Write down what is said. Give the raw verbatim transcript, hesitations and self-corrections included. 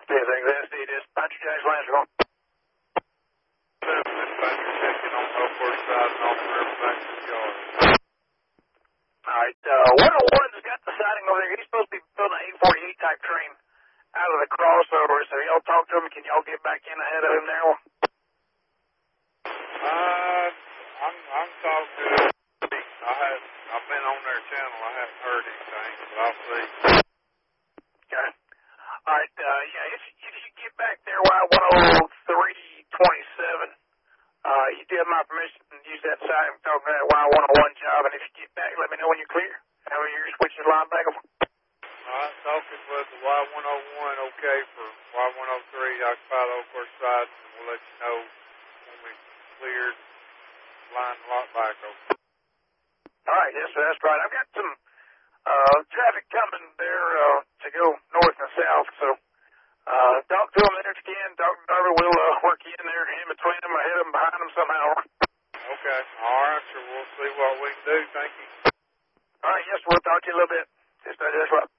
Yes, exactly. Dispatcher James Lansing. Dispatcher checking on Oak Fork side and off Riverbank Yard. All right, uh, one oh one's got the sighting over there. He's supposed to be building an eight forty-eight type train out of the crossover. So y'all talk to him. Can y'all get back in ahead of him there? Uh, I'm, I'm talking to him. I have, I've been on their channel. I haven't heard anything, but I'll see. Okay. All right, uh, yeah, if, if you get back there, Y one oh three twenty-seven, uh, you do have my permission to use that site. I'm talking about that Y one oh one job, and if you get back, let me know when you're clear. How you're switching the line back over. All right, talking with the Y one oh one, okay, for Y one oh three, occupied Oak Fork side, and we'll let you know when we cleared line lot back over. All right, yes, sir, that's right. I've got some uh, traffic coming there uh, to go north and south, so uh, talk to them there if you can. Talk to Darby. We'll uh, work you in there in between them, ahead of them, behind them somehow. Okay, all right, sure, we'll see what we can do. Thank you. All right, yes, we'll talk to you a little bit. Just, uh, just what.